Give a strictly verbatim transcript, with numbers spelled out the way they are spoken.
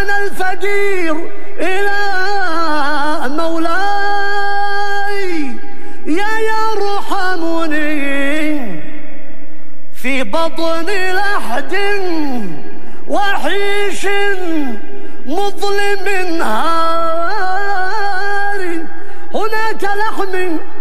أنا الفقير إلى مولاي يا يرحمني في بطن لحد وحيش مظلم هار هناك لحم